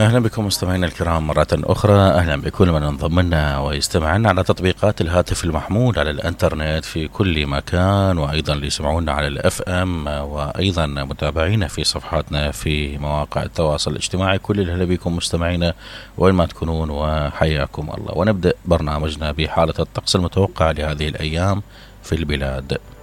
أهلا بكم مستمعينا الكرام مرة أخرى. أهلا بكل من انضم لنا ويستمعنا على تطبيقات الهاتف المحمول على الإنترنت في كل مكان، وأيضا اللي يسمعونا على الأف أم، وأيضا متابعينا في صفحاتنا في مواقع التواصل الاجتماعي. كل الهلا بكم مستمعينا وين ما تكونون، وحياكم الله. ونبدأ برنامجنا بحالة الطقس المتوقع لهذه الأيام في البلاد.